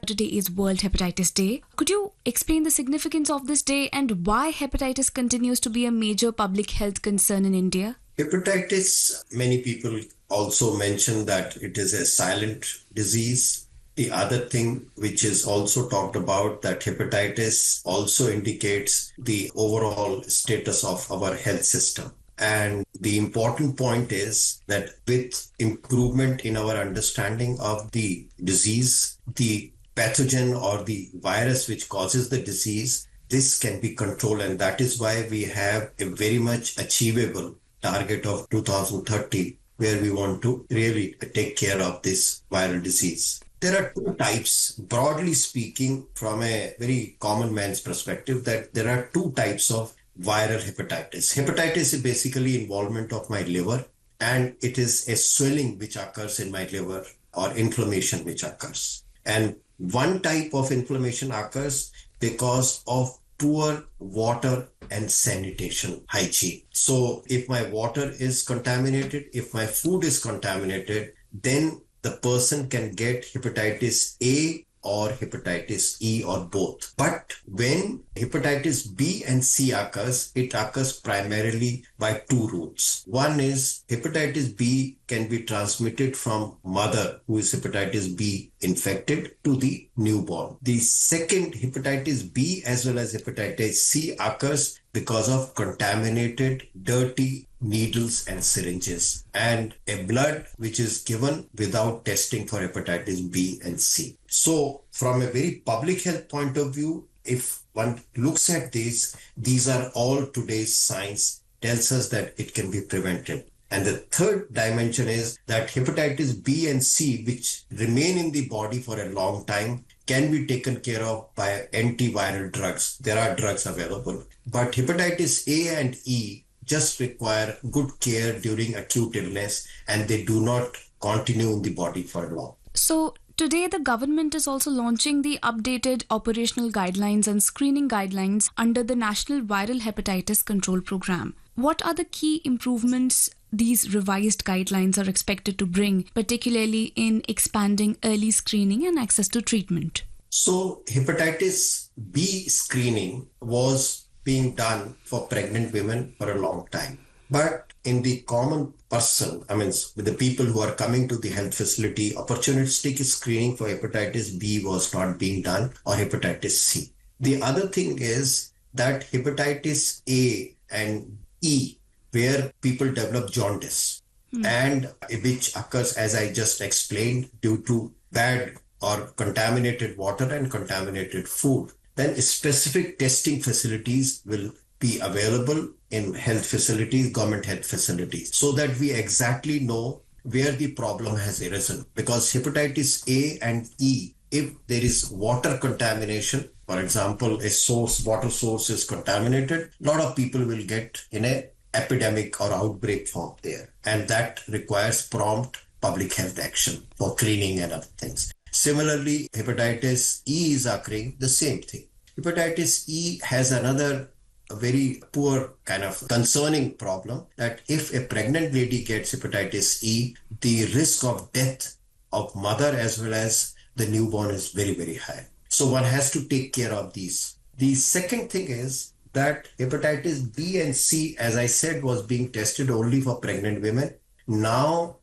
Today is World Hepatitis Day. Could you explain the significance of this day and why hepatitis continues to be a major public health concern in India? Hepatitis, many people also mention that it is a silent disease. The other thing which is also talked about, that hepatitis also indicates the overall status of our health system. And the important point is that with improvement in our understanding of the disease, the pathogen or the virus which causes the disease, this can be controlled. And that is why we have a very much achievable target of 2030, where we want to really take care of this viral disease. There are two types, broadly speaking, from a very common man's perspective, that there are two types of viral hepatitis. Hepatitis is basically involvement of my liver, and it is a swelling which occurs in my liver or inflammation which occurs. And one type of inflammation occurs because of poor water and sanitation hygiene. So if my water is contaminated, if my food is contaminated, then the person can get hepatitis A or hepatitis E or both. But when hepatitis B and C occurs, it occurs primarily by two routes. One is hepatitis B can be transmitted from mother who is hepatitis B infected to the newborn. The second, hepatitis B as well as hepatitis C, occurs because of contaminated, dirty needles and syringes and a blood which is given without testing for hepatitis B and C. So from a very public health point of view, if one looks at these are all today's science tells us that it can be prevented. And the third dimension is that hepatitis B and C, which remain in the body for a long time, can be taken care of by antiviral drugs. There are drugs available. But hepatitis A and E just require good care during acute illness, and they do not continue in the body for long. So today the government is also launching the updated operational guidelines and screening guidelines under the National Viral Hepatitis Control Program. What are the key improvements these revised guidelines are expected to bring, particularly in expanding early screening and access to treatment? So hepatitis B screening was being done for pregnant women for a long time. But in the common person, with the people who are coming to the health facility, opportunistic screening for hepatitis B was not being done, or hepatitis C. The other thing is that hepatitis A and E, where people develop jaundice, and which occurs, as I just explained, due to bad or contaminated water and contaminated food, then specific testing facilities will be available in health facilities, government health facilities, so that we exactly know where the problem has arisen. Because hepatitis A and E, if there is water contamination, for example, water source is contaminated, a lot of people will get in a epidemic or outbreak form there. And that requires prompt public health action for cleaning and other things. Similarly, hepatitis E is occurring the same thing. Hepatitis E has another very poor kind of concerning problem, that if a pregnant lady gets hepatitis E, the risk of death of mother as well as the newborn is very, very high. So one has to take care of these. The second thing is that hepatitis B and C, as I said, was being tested only for pregnant women. Now,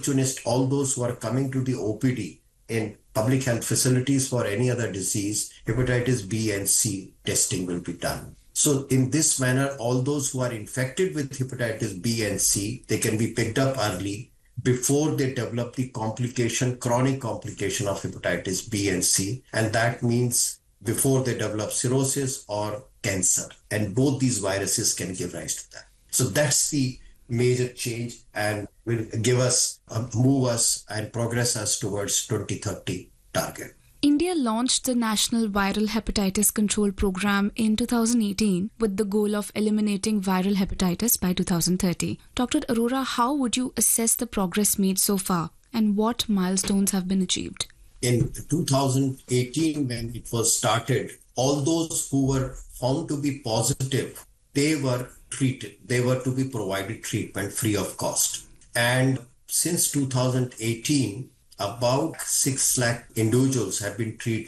all those who are coming to the OPD in public health facilities for any other disease, hepatitis B and C testing will be done. So in this manner, all those who are infected with hepatitis B and C, they can be picked up early before they develop the chronic complication of hepatitis B and C. And that means before they develop cirrhosis or cancer. And both these viruses can give rise to that. So that's the major change, and will move us and progress us towards 2030 target. India launched the National Viral Hepatitis Control Program in 2018 with the goal of eliminating viral hepatitis by 2030. Dr. Arora, how would you assess the progress made so far, and what milestones have been achieved? In 2018, when it was started, all those who were found to be positive, they were treated. They were to be provided treatment free of cost. And since 2018, about 6 lakh individuals have been treated